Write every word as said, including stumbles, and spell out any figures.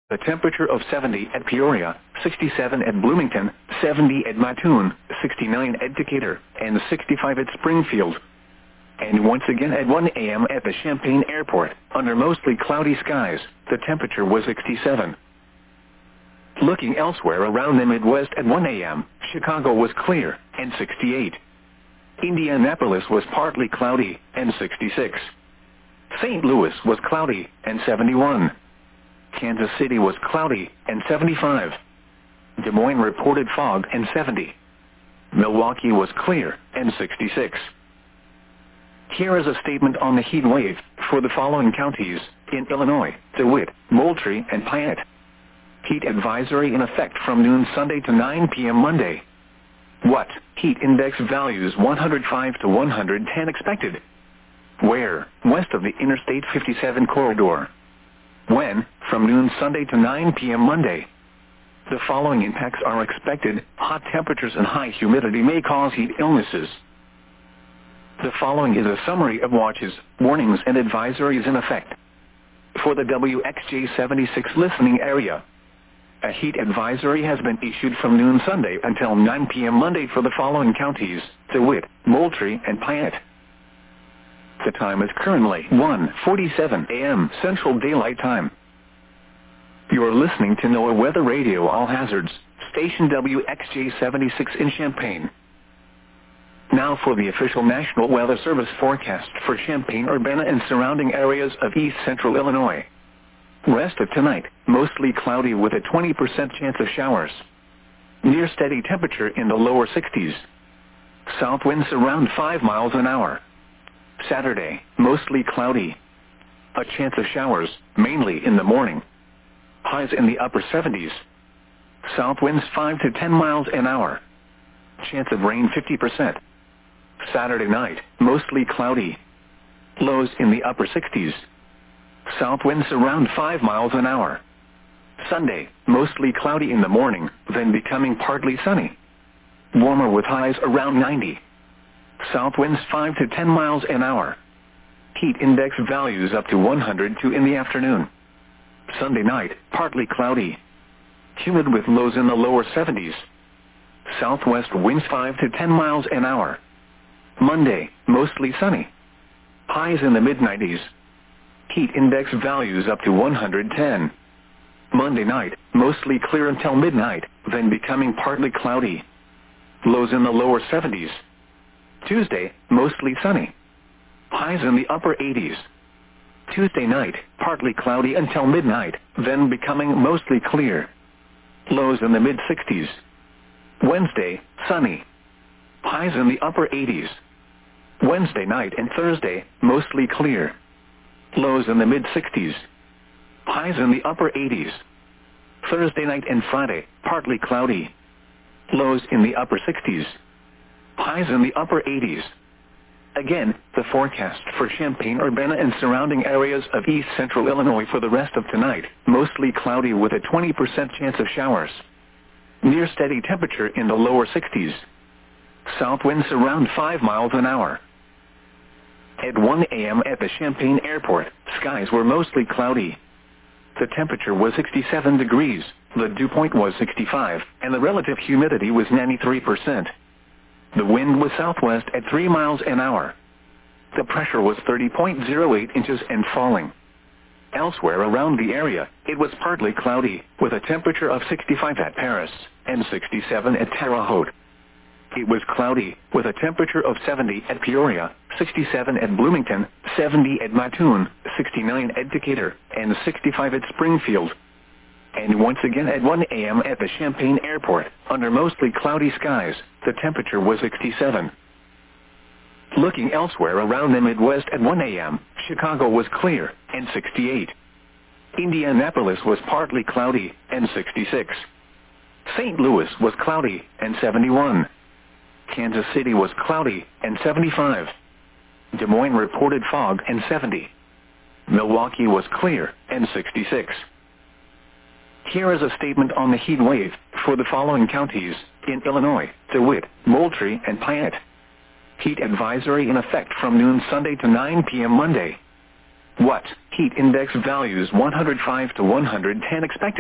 A temperature of seventy at Peoria, sixty-seven at Bloomington, seventy at Mattoon, sixty-nine at Decatur, and sixty-five at Springfield. And once again at one a m at the Champaign Airport, under mostly cloudy skies, the temperature was sixty-seven. Looking elsewhere around the Midwest at one a m, Chicago was clear, and sixty-eight. Indianapolis was partly cloudy, and sixty-six. Saint Louis was cloudy, and seventy-one. Kansas City was cloudy, and seventy-five. Des Moines reported fog, and seventy. Milwaukee was clear, and sixty-six. Here is a statement on the heat wave for the following counties in Illinois: DeWitt, Moultrie, and Piatt. Heat advisory in effect from noon Sunday to nine p m Monday. What? Heat index values one hundred five to one hundred ten expected. Where? West of the Interstate fifty-seven corridor. When? From noon Sunday to nine p m Monday. The following impacts are expected. Hot temperatures and high humidity may cause heat illnesses. The following is a summary of watches, warnings, and advisories in effect. For the W X J seventy-six listening area, a heat advisory has been issued from noon Sunday until nine p m Monday for the following counties: DeWitt, Moultrie, and Piatt. The time is currently one forty-seven a m Central Daylight Time. You are listening to NOAA Weather Radio All Hazards, station W X J seventy-six in Champaign. Now for the official National Weather Service forecast for Champaign-Urbana and surrounding areas of east central Illinois. Rest of tonight, mostly cloudy with a twenty percent chance of showers. Near steady temperature in the lower sixties. South winds around five miles an hour. Saturday, mostly cloudy. A chance of showers, mainly in the morning. Highs in the upper seventies. South winds five to ten miles an hour. Chance of rain fifty percent. Saturday night, mostly cloudy. Lows in the upper sixties. South winds around five miles an hour. Sunday, mostly cloudy in the morning, then becoming partly sunny. Warmer with highs around ninety. South winds five to ten miles an hour. Heat index values up to one hundred two in the afternoon. Sunday night, partly cloudy. Humid with lows in the lower seventies. Southwest winds five to ten miles an hour. Monday, mostly sunny. Highs in the mid nineties. Heat index values up to one hundred ten. Monday night, mostly clear until midnight, then becoming partly cloudy. Lows in the lower seventies. Tuesday, mostly sunny. Highs in the upper eighties. Tuesday night, partly cloudy until midnight, then becoming mostly clear. Lows in the mid sixties. Wednesday, sunny. Highs in the upper eighties. Wednesday night and Thursday, mostly clear. Lows in the mid sixties. Highs in the upper eighties. Thursday night and Friday, partly cloudy. Lows in the upper sixties. Highs in the upper eighties. Again, the forecast for Champaign-Urbana and surrounding areas of east central Illinois for the rest of tonight, mostly cloudy with a twenty percent chance of showers. Near steady temperature in the lower sixties. South winds around five miles an hour. At one a m at the Champaign Airport, skies were mostly cloudy. The temperature was sixty-seven degrees, the dew point was sixty-five, and the relative humidity was ninety-three percent. The wind was southwest at three miles an hour. The pressure was thirty point zero eight inches and falling. Elsewhere around the area, it was partly cloudy, with a temperature of sixty-five at Paris, and sixty-seven at Terre Haute. It was cloudy, with a temperature of seventy at Peoria, sixty-seven at Bloomington, seventy at Mattoon, sixty-nine at Decatur, and sixty-five at Springfield. And once again at one a m at the Champaign Airport, under mostly cloudy skies, the temperature was sixty-seven. Looking elsewhere around the Midwest at one a m, Chicago was clear, and sixty-eight. Indianapolis was partly cloudy, and sixty-six. Saint Louis was cloudy, and seventy-one. Kansas City was cloudy, and seventy-five. Des Moines reported fog, and seventy. Milwaukee was clear, and sixty-six. Here is a statement on the heat wave for the following counties in Illinois: DeWitt, Moultrie, and Piatt. Heat advisory in effect from noon Sunday to nine p m Monday. What? Heat index values one hundred five to one hundred ten expected.